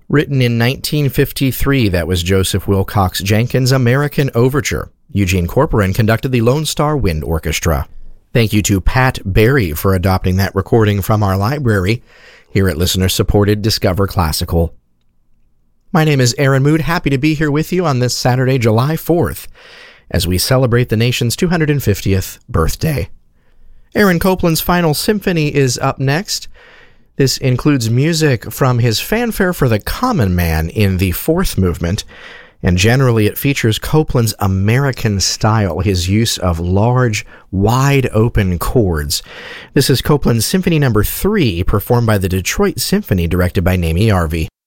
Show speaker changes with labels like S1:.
S1: Written in 1953, that was Joseph Wilcox Jenkins' American Overture. Eugene Corporon conducted the Lone Star Wind Orchestra. Thank you to Pat Berry for adopting that recording from our library here at listener-supported Discover Classical. My name is Aaron Mood, happy to be here with you on this Saturday, July 4th, as we celebrate the nation's 250th birthday. Aaron Copland's Final Symphony is up next. This includes music from his Fanfare for the Common Man in the fourth movement, and generally it features Copland's American style, his use of large, wide-open chords. This is Copland's Symphony No. 3, performed by the Detroit Symphony, directed by Naomi Arvey.